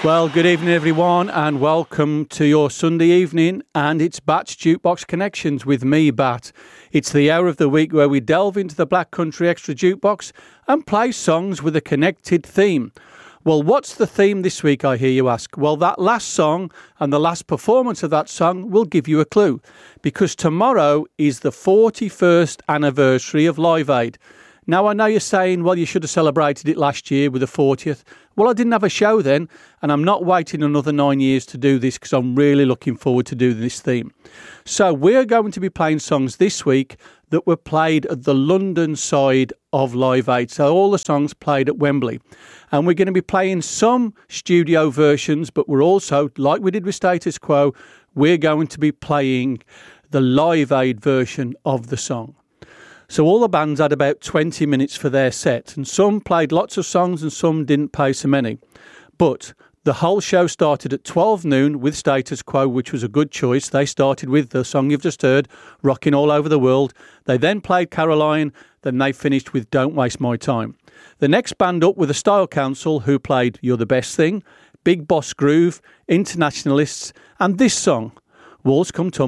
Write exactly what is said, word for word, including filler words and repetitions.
Well, good evening, everyone, and welcome to your Sunday evening. And it's Bat's Jukebox Connections with me, Bat. It's the hour of the week where we delve into the Black Country Extra Jukebox and play songs with a connected theme. Well, what's the theme this week, I hear you ask? Well, that last song and the last performance of that song will give you a clue, because tomorrow is the forty-first anniversary of Live Aid. Now, I know you're saying, well, you should have celebrated it last year with the fortieth. Well, I didn't have a show then, and I'm not waiting another nine years to do this because I'm really looking forward to doing this theme. So we're going to be playing songs this week that were played at the London side of Live Aid. So all the songs played at Wembley. And we're going to be playing some studio versions, but we're also, like we did with Status Quo, we're going to be playing the Live Aid version of the song. So all the bands had about twenty minutes for their set, and some played lots of songs and some didn't play so many. But the whole show started at twelve noon with Status Quo, which was a good choice. They started with the song you've just heard, Rocking All Over the World. They then played Caroline, then they finished with Don't Waste My Time. The next band up were the Style Council, who played You're the Best Thing, Big Boss Groove, Internationalists, and this song, Walls Come Tumbling.